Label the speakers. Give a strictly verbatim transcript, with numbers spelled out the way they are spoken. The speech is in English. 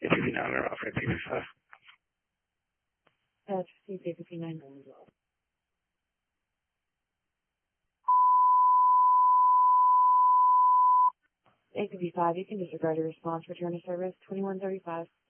Speaker 1: fifty-nine or off fifty-five.
Speaker 2: Uh, C C fifty-nine as well. eight fifty-five, you can disregard your response, return to service, twenty-one thirty-five.